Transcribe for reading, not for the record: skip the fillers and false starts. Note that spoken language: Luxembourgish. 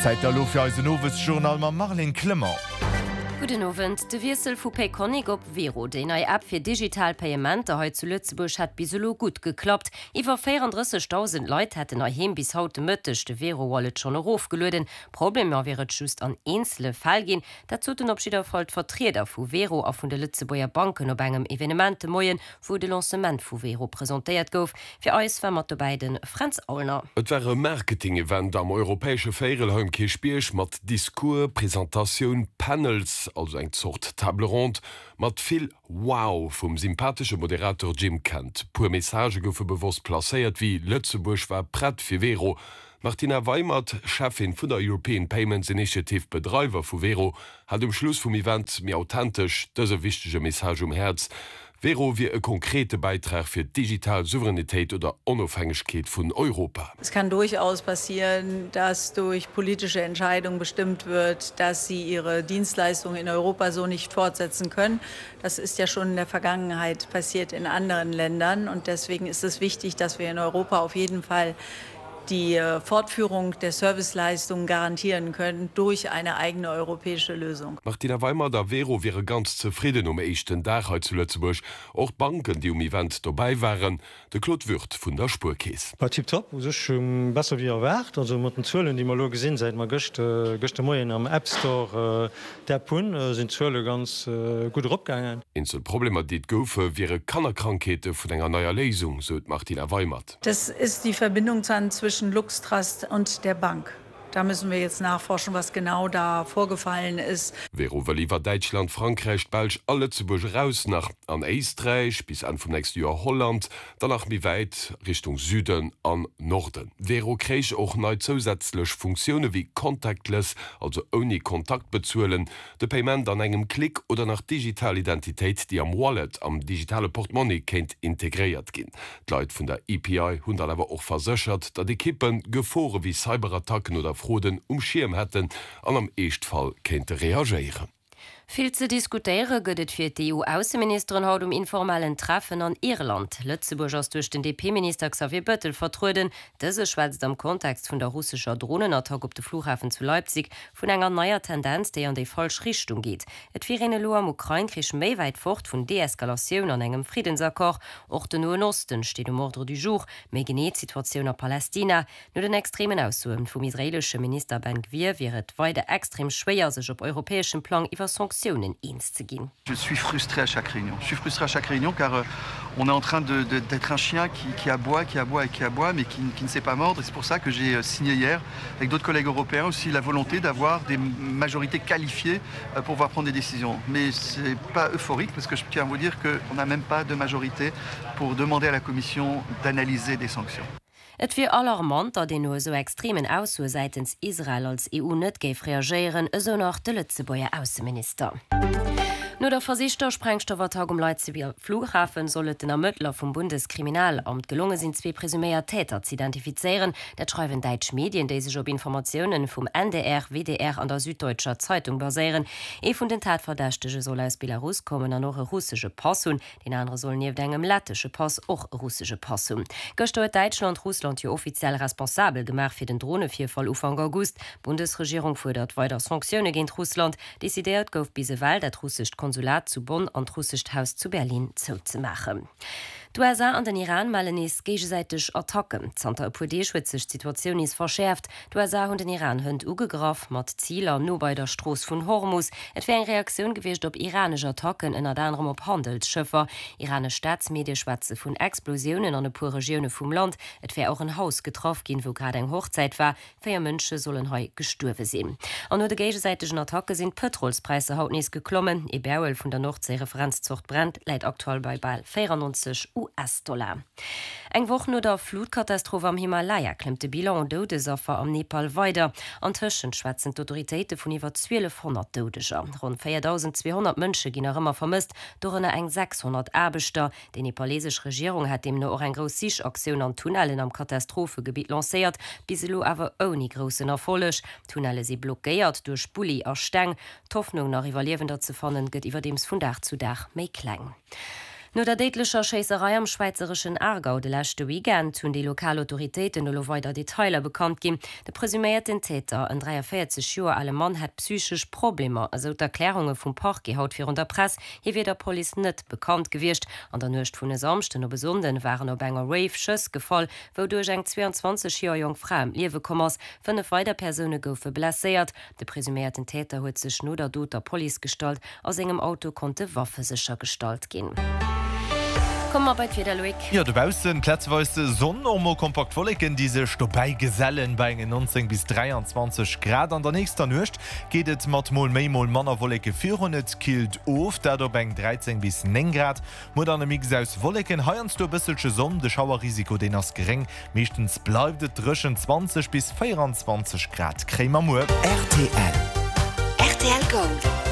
Seit der Lo fir als nowes Journal ma Marlin Klemmer. Guten Abend. De Wirsel vu Payconic op Vero, de neue App fir digital Payment der heute zu Lützeburg hat biselo gut geklappt. Iwer 34.000 Leute hätten erhem bis haute Mëttech de Vero Wallet schon aufgelöden. Problem wäret just an einzelne Fall gin. Dazu den Abschiederfolt Vertreter vu Vero a vun de Lützeburger Banken op engem Evenement moien, wo de Lancement vu Vero präsentiert gouf. Fir eus wärmer dabei den Franz Aulner. Et wäre Marketing-Event am europäesche Féierelheimkirchbierch mat Diskur, Präsentatioun, Panels, also eng Zort Table rond, mat vill Wow vum sympathsche Moderator Jim Kent. Pur Message goufe bewusst placéiert wie Lützeburg war prett fir Vero. Martina Weimert, Chefin vun der European Payments Initiative Bedreiber vu Vero, hat im Schluss vum Event mir authentisch dëse wichtige Message Herz. Vero wie e konkrete Beitrag für digital Souveränität oder Unabhängigkeit von Europa. Es kann durchaus passieren, dass durch politische Entscheidungen bestimmt wird, dass sie ihre Dienstleistungen in Europa so nicht fortsetzen können. Das ist ja schon in der Vergangenheit passiert in anderen Ländern. Und deswegen ist es wichtig, dass wir in Europa auf jeden Fall die Fortführung der Serviceleistungen garantieren können durch eine eigene europäische Lösung. Martina Weimar der Vero wäre ganz zufrieden echten Tag heute zu Lützeburg. Auch Banken, die Event dabei waren, der Claude Wirth von der Spurkäse. Tipptopp, besser wie erwartet. Also mit den Zöllen, die wir lo gesehen seit man gestern Morgen am App Store der Pun sind Zölle ganz gut abgegangen. Inselprobleme, die goufe, wäre Kannerkrankheiten von einer neuen Lesung, so Martina Weimart. Das ist die Verbindung zwischen Luxtrust und der Bank. Da müssen wir jetzt nachforschen, was genau da vorgefallen ist. Vero liefert Deutschland, Frankreich, Belgien, alle zu raus nach an Österreich bis an vom nächsten Jahr Holland, danach wie weit Richtung Süden an Norden. Vero kriegt auch neu zusätzlich Funktionen wie Contactless, also ohne Kontakt bezuelen, de Payment an engem Klick oder nach Digitalidentität, die am Wallet, am digitale Portemonnaie kennt integriert gehen. Die Leute von der EPI haben aber auch versichert, dass die Kippen Gefahren wie Cyberattacken oder Froden Schirm hätten, an am Echtfall könnte reagieren. Viel zu diskutieren gëtt fir die EU-Außenministerin haut informellen Treffen an Irland. Lützeburg ass durch den DP-Minister Xavier Bettel vertruden, dëse schwätzt am Kontext vun der russischer Drohnenattack op de Flughafen zu Leipzig vun enger neuer Tendenz, déi an die falsch Richtung geht. Et fir ene Lo am Ukraine krich méi weit fort vun Deeskalationun an engem Friedensakkor, och den Nahen Osten steht um Ordre du jour, méi geneet Situation a Palästina, no den extremen Aussuen vum israelsche Minister Ben Gvir wäret weide extrem schwéier sech op europäesschem Plan iwwer Je suis frustré à chaque réunion. Je suis frustré à chaque réunion car on est en train d'être un chien qui aboie, mais qui ne sait pas mordre. Et c'est pour ça que j'ai signé hier, avec d'autres collègues européens, aussi la volonté d'avoir des majorités qualifiées pour pouvoir prendre des décisions. Mais ce n'est pas euphorique parce que je tiens à vous dire qu'on n'a même pas de majorité pour demander à la Commission d'analyser des sanctions. Et fir alarmant, dat de no so extremen Aussue seitens Israel als EU net geif reagieren, eso nach de Lützeburger Außenminister. No der Versichter Sprengstoffertag Leipziger Flughafen sollet den Ermëttler vom Bundeskriminalamt gelungen sind, 2 presüméier Täter zu identifizieren. Dat schreiben Deutsch Medien, die sich op Informationen vom NDR, WDR an der Süddeutscher Zeitung basieren. Vun den Tatverdächtege soll aus Belarus kommen an noch russische Pass hun, den andere sollen nie engem lettische Pass och russische Pass hun. Gestoet Deutschland Russland hier offiziell responsabel gemacht für den Drohnevierfall Ufang August. Bundesregierung fordert weiter Sanktionen gegen Russland. Dezidiert gouf bisewald dat russisch Konsulat zu Bonn und Russischhaus zu Berlin zuzumachen. Die USA an den Iran malen is gegenseitig Attacken. Zter Opodschwitzech Situation is verschärft. Die USA und den Iran hënd ugegraf mat Zieler no bei der Stroß vun Hormus. Et wär eng Reaktion gewicht op iranische Attacken ënner anderem op Handelsschëffer. Iranisch Staatsmedien schwatze vun Explosionen an de pure Regione vum Land. Et wär auch ein Haus getroffen gin, wo grad eng Hochzeit war. 4 Mënsche sollen hei gesturwe sinn. An no de gegenseitigen Attacke sind Petrolspreise haut nies geklommen. E Barrel vun der Nordsee-Referenzzucht brennt, leiit aktuell bei ball 94 US-Dollar. Eng woch no der Flutkatastrophe am Himalaya klemmt de Bilan und Dodesopfer am Nepal weiter. An Tëschen schwätzen d'Autoritéite vun iwwer 1200 Dodeger. Rund 4200 Mënsche ginn er ëmmer vermisst, dorënne eng 600 Erbechter. Die nepalesische Regierung hat dem no och eng Grossichaktiun an Tunnelen am Katastrophegebiet lancéiert, biselo awer oni grossen Erfollech. Tunnelle sie blockéiert durch Bulli a Steng. D'Hoffnung nach Iwerliewender ze fannen gëtt iwwer dems vun Dach zu Dach méi kleng. No der deitlecher Scheisserei am schweizerischen Aargau de lachte Weekend hunn die Lokalautoritäten no weiter Detailer bekannt gin. De presumierten Täter en 43 Joer alle Mann hat psychisch Probleme, also d'Erklärunge vum Park haut fir der Press, hier wie der Poli net bekannt gewircht. An der Nucht vun Samsten no besonden waren op enger Rave schëss gefall, wodurch eng 22 Joer jong Frau am Liewekommers vun de weiter Persone goufe blessiert. De presumierten Täter huet sech no der doter Poli gestalt, aus engem Auto konnte waffesicher Gestalt gin. Ja, dubausen Plätzweise Sonnormo kompakt Wolken diese Stobei Gesellen bei 19 bis 23 Grad an der nächster Nucht geht et mat mol méimol Manner Wolke 400 kilt of, dat op eng 13 bis 9 Grad. Moderne Mix aus Wolken heernst du bisselsche Sonn, de Schauerrisiko den ass gering. Mechtens bleibt et drschen 20 bis 24 Grad. Krämer Mu. RTL Gold.